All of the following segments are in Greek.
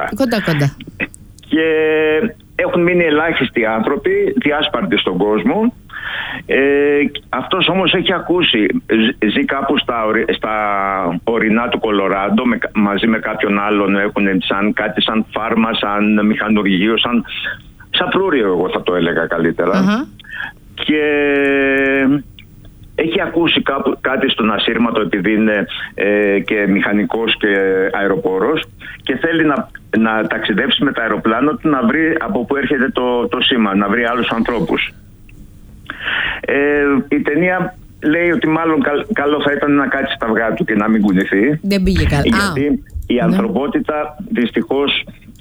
Κοντά. Και έχουν μείνει ελάχιστοι άνθρωποι, διάσπαρτοι στον κόσμο. Αυτός όμως έχει ακούσει, ζει κάπου στα ορεινά του Κολοράντο μαζί με κάποιον άλλον, έχουν κάτι σαν φάρμα, σαν μηχανουργείο, σαν φρούριο, εγώ θα το έλεγα καλύτερα. Και έχει ακούσει κάτι στον ασύρματο, επειδή είναι και μηχανικός και αεροπόρος, και θέλει να ταξιδέψει με το αεροπλάνο του, να βρει από πού έρχεται το σήμα, να βρει άλλους ανθρώπους. Η ταινία λέει ότι μάλλον καλό θα ήταν να κάτσει στα αυγά του και να μην κουνηθεί. Δεν πήγε καλά. Γιατί η ανθρωπότητα δυστυχώς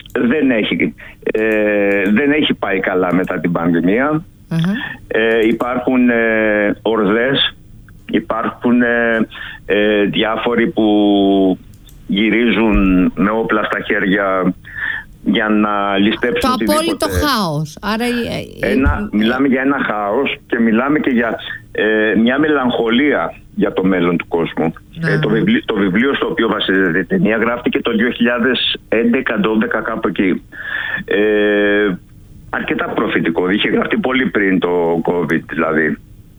δεν έχει πάει καλά μετά την πανδημία. Υπάρχουν ορδές, υπάρχουν διάφοροι που γυρίζουν με όπλα στα χέρια για να ληστέψουν το απόλυτο χάος. Άρα μιλάμε για ένα χάος και μιλάμε και για μια μελαγχολία για το μέλλον του κόσμου. Το βιβλίο στο οποίο βασίζεται η ταινία γράφτηκε το 2011-12, κάπου εκεί. Αρκετά προφητικό, είχε γραφτεί πολύ πριν το COVID δηλαδή.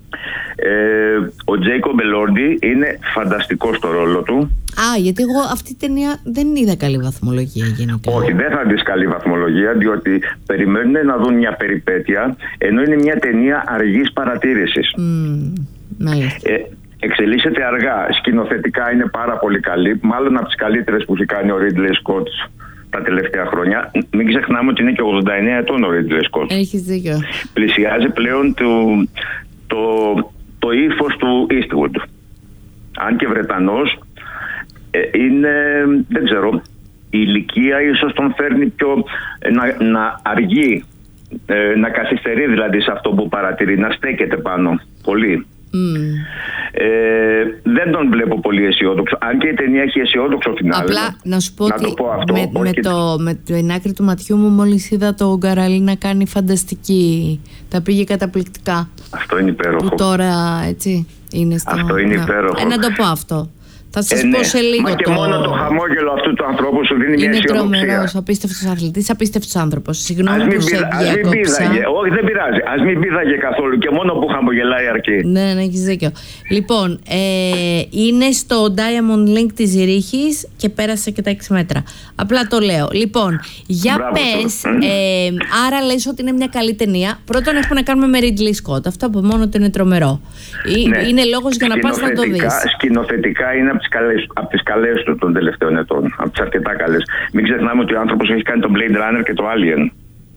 Ο Τζέικομπ Ελόρντι είναι φανταστικός στο ρόλο του. Γιατί εγώ αυτή την ταινία δεν είδα καλή βαθμολογία γενικά. Όχι, δεν θα δεις καλή βαθμολογία, διότι περιμένουν να δουν μια περιπέτεια, ενώ είναι μια ταινία αργής παρατήρησης. Εξελίσσεται αργά. Σκηνοθετικά είναι πάρα πολύ καλή, μάλλον από τις καλύτερες που έχει κάνει ο Ridley Scott τα τελευταία χρόνια. Μην ξεχνάμε ότι είναι και 89 ετών ο Ridley Scott. Έχεις δίκιο. Πλησιάζει πλέον το ύφος του Eastwood. Αν και Βρετανός, είναι, δεν ξέρω, η ηλικία ίσως τον φέρνει πιο να αργεί, να καθυστερεί δηλαδή σε αυτό που παρατηρεί, να στέκεται πάνω πολύ. Δεν τον βλέπω πολύ αισιόδοξο, αν και η ταινία έχει αισιόδοξο φινάλε. Απλά να σου πω ότι με την άκρη του ματιού μου μόλις είδα το Γκαραλί να κάνει φανταστική. Τα πήγε καταπληκτικά. Αυτό είναι υπέροχο. Που τώρα έτσι είναι αυτό είναι υπέροχο. Να το πω αυτό. Θα σας πω σε λίγο. Μα και μόνο το χαμόγελο αυτού του ανθρώπου σου δίνει μια αισιοδοξία. Είναι τρομερός, απίστευτος αθλητής, απίστευτος άνθρωπος. Συγγνώμη που σε διάκοψα. Όχι, δεν πειράζει. Ας μην πήδαγε καθόλου, και μόνο που χαμογελάει αρκεί. Ναι, έχεις δίκιο. Λοιπόν, είναι στο Diamond Link της Ζηρίχης και πέρασε και τα 6 μέτρα. Απλά το λέω. Λοιπόν, για πες, άρα λες ότι είναι μια καλή ταινία. Πρώτον, έχουμε να κάνουμε με Ridley Scott. Αυτό από μόνο του είναι τρομερό. Είναι λόγος για να πας να το δεις. Σκηνοθετικά είναι από τις καλές του των τελευταίων ετών. Από τις αρκετά καλές. Μην ξεχνάμε ότι ο άνθρωπος έχει κάνει τον Blade Runner και το Alien.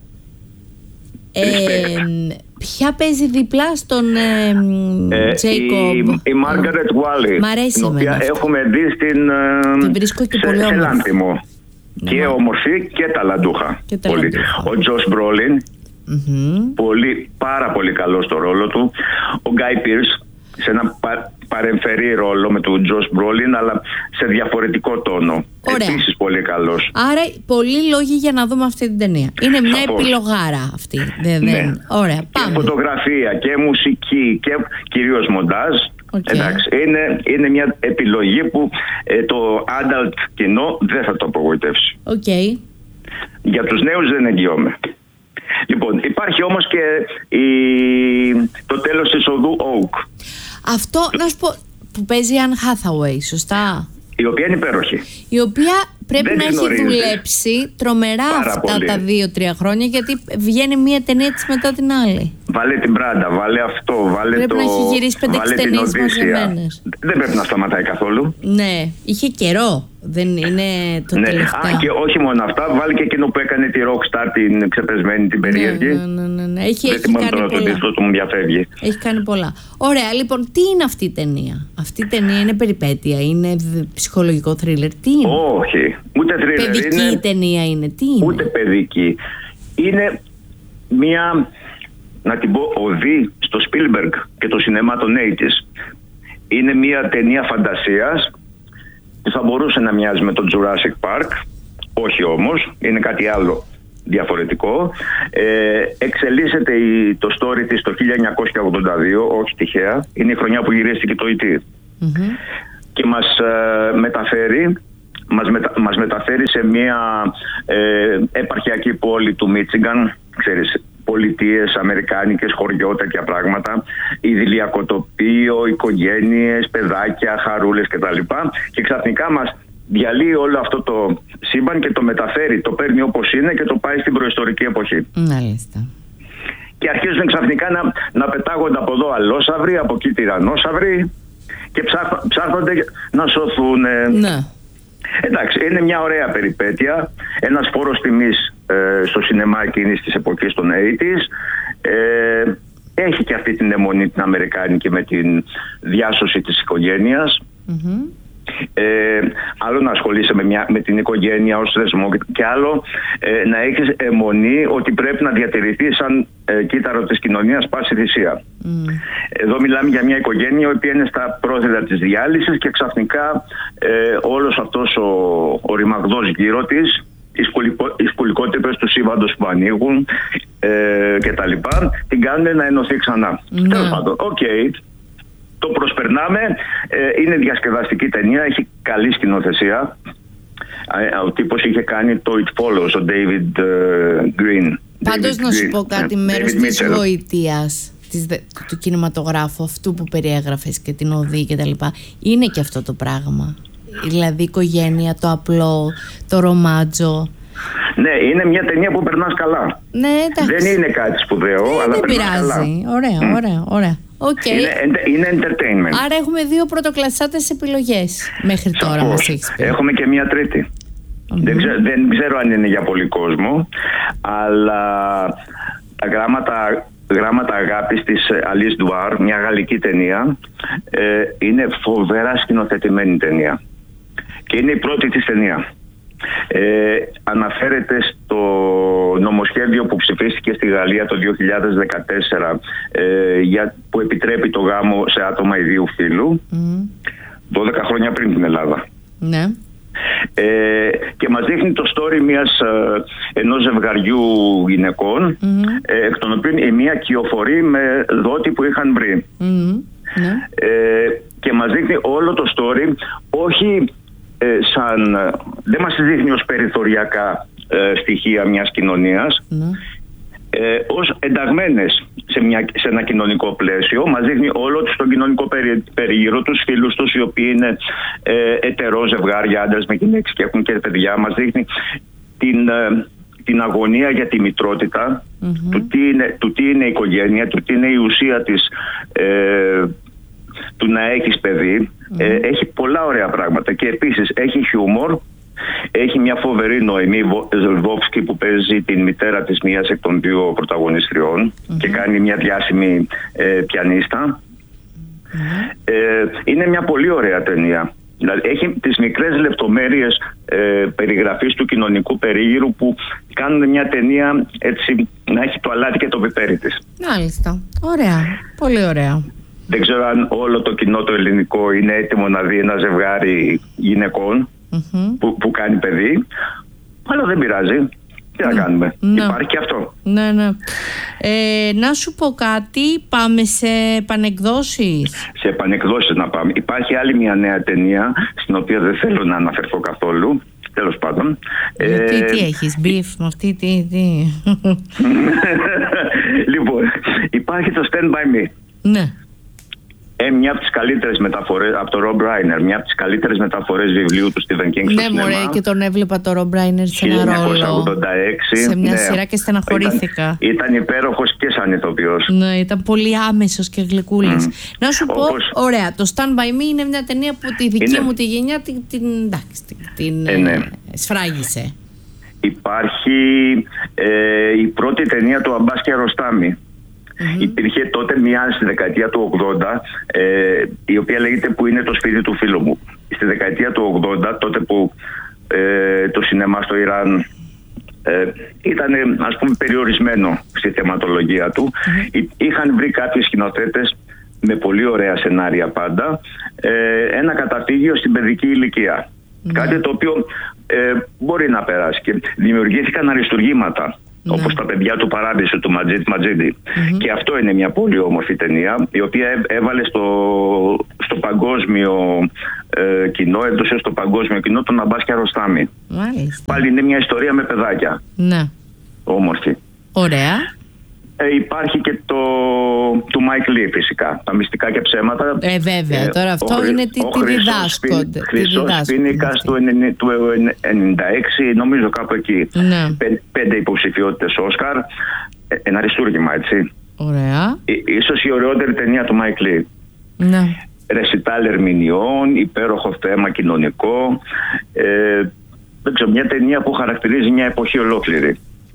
Ποια παίζει διπλά στον Jacob? Η Margaret Qualley. Μ' αρέσει, την οποία έχουμε δει την βρίσκω και πολύ σε Λάνθιμο. Και όμορφη και ταλαντούχα. Ο Josh Brolin, πάρα πολύ καλό στο ρόλο του. Ο Guy Pearce, σε ένα παρεμφερή ρόλο με τον Josh Brolin, αλλά σε διαφορετικό τόνο. Επίσης πολύ καλός. Άρα πολλοί λόγοι για να δούμε αυτή την ταινία. Είναι μια επιλογάρα αυτή. Ναι. Ωραία, πάμε. Και φωτογραφία και μουσική και κυρίως μοντάζ. Εντάξει, είναι μια επιλογή που το adult κοινό δεν θα το απογοητεύσει. Για τους νέους δεν εγγυώμαι. Λοιπόν, υπάρχει όμως και το τέλος της οδού Oak. Αυτό, να σου πω, που παίζει η Anne Hathaway, σωστά? Η οποία είναι υπέροχη. Η οποία πρέπει να έχει δουλέψει τρομερά αυτά τα 2-3 χρόνια, γιατί βγαίνει μία ταινία της μετά την άλλη. Βάλε την Μπράντα, βάλε αυτό, βάλε πρέπει να έχει γυρίσει 5-6 ταινίες μαζεμένες. Δεν πρέπει να σταματάει καθόλου. Ναι, είχε καιρό. Δεν είναι το τελευταίο. Και όχι μόνο αυτά, βάλει και εκείνο που έκανε τη Rockstar, την ξεπεσμένη, την περίεργη. Ναι. Έχει κάνει πολλά. Το μου διαφεύγει. Έχει κάνει πολλά. Ωραία, λοιπόν, τι είναι αυτή η ταινία? Αυτή η ταινία είναι περιπέτεια, είναι ψυχολογικό θρίλερ? Τι είναι? Όχι, ούτε θρίλερ. Παιδική ταινία είναι? Τι είναι? Ούτε παιδική. Είναι μια, να την πω, οδή στο Spielberg και το σινεμά των 80's. Είναι μια ταινία φαντασίας που θα μπορούσε να μοιάζει με το Jurassic Park, όχι όμως, είναι κάτι άλλο διαφορετικό. Εξελίσσεται το story της το 1982, όχι τυχαία, είναι η χρονιά που γυρίστηκε το E.T. Και μας μεταφέρει μας μεταφέρει σε μια επαρχιακή πόλη του Μίτσιγκαν, ξέρεις, πολιτείες αμερικάνικες, χωριό, τέτοια πράγματα, ιδηλιακό τοπίο, οικογένειες, παιδάκια, χαρούλες κτλ. Και ξαφνικά μας διαλύει όλο αυτό το σύμπαν και το μεταφέρει, το παίρνει όπως είναι και το πάει στην προϊστορική εποχή. Μάλιστα. Και αρχίζουν ξαφνικά να πετάγονται από εδώ αλόσαυροι, από εκεί τυρανόσαυροι και ψάχνονται να σωθούν. Ναι. Εντάξει, είναι μια ωραία περιπέτεια, ένας φόρος τιμής στο σινεμά εκείνης της εποχής των 80's. Έχει και αυτή την αιμονή την αμερικάνικη με την διάσωση της οικογένειας. Άλλο να ασχολείσαι με την οικογένεια ως θεσμό και άλλο να έχεις αιμονή ότι πρέπει να διατηρηθεί σαν κύτταρο της κοινωνίας πάση θυσία. Εδώ μιλάμε για μια οικογένεια η οποία είναι στα πρόθυρα της διάλυσης και ξαφνικά όλος αυτός ο ρημαγδός γύρω της, οι σκουλικότυπες του σύμπαντος που ανοίγουν και τα λοιπά, την κάνουν να ενωθεί ξανά. Τέλος πάντων, το προσπερνάμε, είναι διασκεδαστική ταινία, έχει καλή σκηνοθεσία. Ο τύπος είχε κάνει το It Follows, ο David Green. Πάντως να σου πω κάτι, μέρος της γοητείας του κινηματογράφου, αυτού που περιέγραφες και την οδή και τα λοιπά, είναι και αυτό το πράγμα. Δηλαδή η οικογένεια, το απλό, το ρομάτζο. Ναι, είναι μια ταινία που περνάς καλά. Ναι, εντάξει. Δεν είναι κάτι σπουδαίο, αλλά δεν περνάς καλά. Ωραία. Okay. Είναι entertainment. Άρα έχουμε 2 πρωτοκλασσάτες επιλογές μέχρι τώρα, μας έχεις πει. Έχουμε και μια τρίτη. Δεν ξέρω αν είναι για πολύ κόσμο, αλλά τα γράμματα αγάπης της Alice Douar, μια γαλλική ταινία, είναι φοβερά σκηνοθετημένη ταινία. Και είναι η πρώτη της ταινία. Αναφέρεται στο νομοσχέδιο που ψηφίστηκε στη Γαλλία το 2014 που επιτρέπει το γάμο σε άτομα ιδίου φύλου, 12 χρόνια πριν την Ελλάδα. Ναι. Και μας δείχνει το story ενός ζευγαριού γυναικών, εκ των οποίων η μία κυοφορεί με δότη που είχαν βρει. Ναι. Και μας δείχνει όλο το story, όχι δεν μας δείχνει ως περιθωριακά στοιχεία μιας κοινωνίας, ως ενταγμένες σε ένα κοινωνικό πλαίσιο. Μας δείχνει όλο τον κοινωνικό περίγυρο, τους φίλους τους οι οποίοι είναι ετερό ζευγάρια, άντρες με γυναίκες και έχουν και παιδιά. Μας δείχνει την αγωνία για τη μητρότητα, του τι είναι η οικογένεια, του τι είναι η ουσία του να έχεις παιδί. Έχει πολλά ωραία πράγματα και επίσης έχει χιούμορ. Έχει μια φοβερή νοημή Ζελβόφσκι που παίζει την μητέρα της μίας εκ των 2 πρωταγωνιστριών και κάνει μια διάσημη πιανίστα. Είναι μια πολύ ωραία ταινία. Δηλαδή έχει τις μικρές λεπτομέρειες περιγραφής του κοινωνικού περίγυρου που κάνουν μια ταινία έτσι να έχει το αλάτι και το πιπέρι της. Μάλιστα. Ωραία. Πολύ ωραία. Δεν ξέρω αν όλο το κοινό το ελληνικό είναι έτοιμο να δει ένα ζευγάρι γυναικών που κάνει παιδί, αλλά δεν πειράζει. Τι να κάνουμε, υπάρχει και αυτό. Ναι. Να σου πω κάτι, πάμε σε επανεκδόσεις. Σε επανεκδόσεις να πάμε. Υπάρχει άλλη μια νέα ταινία, στην οποία δεν θέλω να αναφερθώ καθόλου. Τέλος πάντων. Τι έχεις, μπιφ με αυτή, τι. Λοιπόν, υπάρχει το Stand By Me. Ναι. Μια από τις καλύτερες μεταφορές από το Rob Reiner, μια από τις καλύτερες μεταφορές βιβλίου του Stephen King στο σινεμά. Ναι, μωρέ, και τον έβλεπα το Rob Reiner σε ένα ρόλο. 1986. Σε μια σειρά και στεναχωρήθηκα. Ήταν υπέροχος και σαν ηθοποιός. Ναι, ήταν πολύ άμεσος και γλυκούλης. Να σου πω, ωραία, το Stand By Me είναι μια ταινία που τη δική μου τη γενιά την σφράγισε. Υπάρχει η πρώτη ταινία του Αμπάς Κιαρωστάμι. Υπήρχε τότε μια στη δεκαετία του 80 η οποία λέγεται «Που είναι το σπίτι του φίλου μου». Στη δεκαετία του 80, τότε που το σινεμά στο Ιράν ήταν ας πούμε περιορισμένο στη θεματολογία του, είχαν βρει κάποιοι σκηνοθέτες με πολύ ωραία σενάρια πάντα ένα καταφύγιο στην παιδική ηλικία. Κάτι το οποίο μπορεί να περάσει και δημιουργήθηκαν αριστουργήματα. όπως τα παιδιά του Παράδεισου του Ματζίδη. Και αυτό είναι μια πολύ όμορφη ταινία, η οποία έβαλε στο παγκόσμιο κοινό, έδωσε στο παγκόσμιο κοινό τον Αμπάς Κιαρωστάμι. Πάλι είναι μια ιστορία με παιδάκια. Ναι. Όμορφη. Ωραία. Υπάρχει και του Μάικ Λι, φυσικά. Τα μυστικά και ψέματα. Βέβαια, τώρα αυτό είναι τι διδάσκονται. Χρυσός Πίνικας του 96, νομίζω κάπου εκεί. Ναι. 5 υποψηφιότητες Όσκαρ. Ένα αριστούργημα, έτσι. Ωραία. Ίσως η ωραιότερη ταινία του Μάικ Λι. Ναι. Ρεσιτάλ ερμηνεών, υπέροχο θέμα κοινωνικό. Δεν ξέρω, μια ταινία που χαρακτηρίζει μια εποχή ολόκληρη.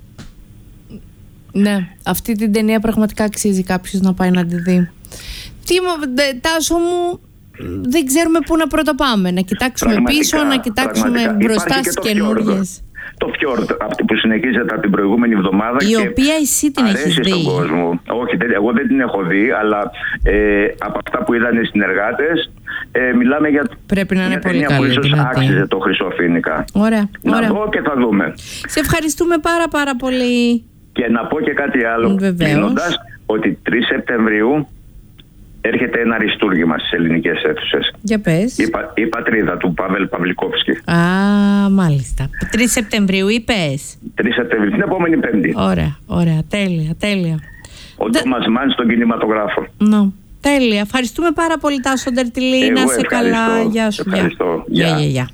Ναι, αυτή την ταινία πραγματικά αξίζει κάποιος να πάει να τη δει. Τάσο μου, δεν ξέρουμε πού να πρώτα πάμε. Να κοιτάξουμε πίσω, να κοιτάξουμε μπροστά στις καινούργιες. Το Fjord, αυτή που συνεχίζεται από την προηγούμενη εβδομάδα. Η οποία εσύ την έχεις δει? Στον κόσμο. Όχι, εγώ δεν την έχω δει, αλλά από αυτά που είδαν οι συνεργάτες, μιλάμε για πρέπει να είναι πολύ ταινία που ίσως άξιζε το Χρυσό Φοίνικα. Ωραία. Να δω και θα δούμε. Σε ευχαριστούμε πάρα πολύ. Και να πω και κάτι άλλο, κλείνοντας, ότι 3 Σεπτεμβρίου έρχεται ένα αριστούργημα στις ελληνικές αίθουσες. Για πες. Η πατρίδα του Παβέλ Παυλικόφσκι. Α, μάλιστα. 3 Σεπτεμβρίου είπες? 3 Σεπτεμβρίου, την επόμενη Πέμπτη. Ωραία. Τέλεια. Ο Τόμας Μαν στον κινηματογράφο. Τέλεια. Ευχαριστούμε πάρα πολύ, Τάσο Ντερτιλή. Να είσαι καλά. Γεια σου. Ευχαριστώ. Γεια.